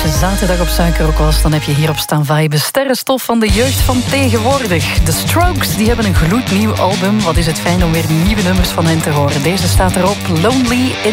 je zaterdag op Suikerrok was, dan heb je hierop staan viben. Sterrenstof van de jeugd van tegenwoordig. De Strokes, die hebben een gloednieuw album. Wat is het fijn om weer nieuwe nummers van hen te horen. Deze staat erop, Lonely in